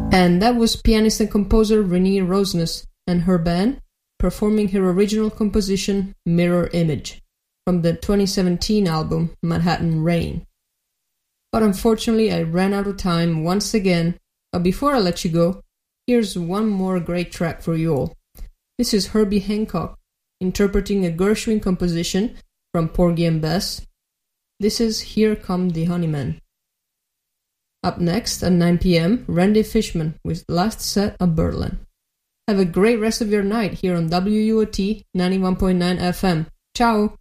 And that was pianist and composer Renee Rosnes and her band performing her original composition Mirror Image from the 2017 album Manhattan Rain. But unfortunately I ran out of time once again, but before I let you go, here's one more great track for you all. This is Herbie Hancock interpreting a Gershwin composition from Porgy and Bess. This is Here Come the Honeymen. Up next at 9 p.m, Randy Fishman with Last Set of Berlin. Have a great rest of your night here on WUOT 91.9 FM. Ciao!